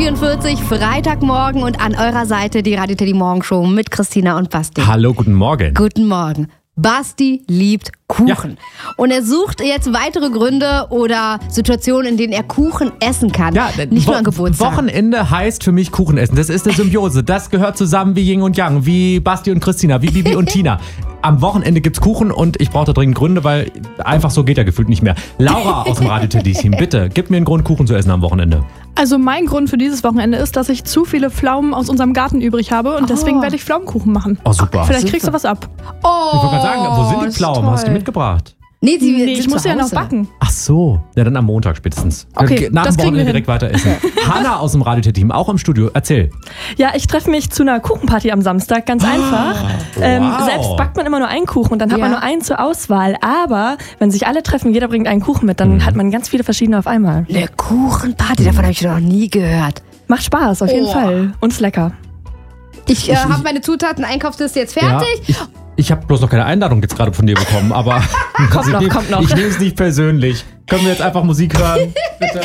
9:44 Uhr, Freitagmorgen und an eurer Seite die Radio Teddy Morgenshow mit Christina und Basti. Hallo, guten Morgen. Guten Morgen. Basti liebt Kuchen. Ja. Und er sucht jetzt weitere Gründe oder Situationen, in denen er Kuchen essen kann. Ja, nicht nur an Geburtstag. Wochenende heißt für mich Kuchen essen. Das ist eine Symbiose. Das gehört zusammen wie Yin und Yang, wie Basti und Christina, wie Bibi und Tina. Am Wochenende gibt's Kuchen und ich brauche da dringend Gründe, weil einfach so geht er gefühlt nicht mehr. Laura aus dem Radio Teddy-Team, bitte, gib mir einen Grund, Kuchen zu essen am Wochenende. Also mein Grund für dieses Wochenende ist, dass ich zu viele Pflaumen aus unserem Garten übrig habe und deswegen werde ich Pflaumenkuchen machen. Oh, super. Vielleicht kriegst du was ab. Oh, ich wollte gerade sagen, wo sind die Pflaumen? Hast du mitgebracht? Nee, ich muss ja noch backen. Ach so, ja dann am Montag spätestens. Okay, nach das dem Wochenende direkt weiter essen. Hanna aus dem Radio Team, auch im Studio, erzähl. Ja, ich treffe mich zu einer Kuchenparty am Samstag, ganz einfach. Wow. Selbst backt man immer nur einen Kuchen und dann hat man nur einen zur Auswahl. Aber wenn sich alle treffen, jeder bringt einen Kuchen mit, dann hat man ganz viele verschiedene auf einmal. Eine Kuchenparty, davon habe ich noch nie gehört. Macht Spaß, auf jeden Fall. Und ist lecker. Ich habe meine Zutaten, Einkaufsliste jetzt fertig. Ja, ich habe bloß noch keine Einladung jetzt gerade von dir bekommen, aber kommt noch. Ich nehme es nicht persönlich. Können wir jetzt einfach Musik hören?